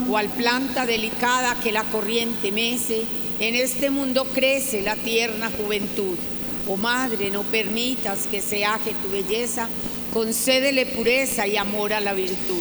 cual planta delicada que la corriente mece, en este mundo crece la tierna juventud. Oh Madre, no permitas que se aje tu belleza, concédele pureza y amor a la virtud.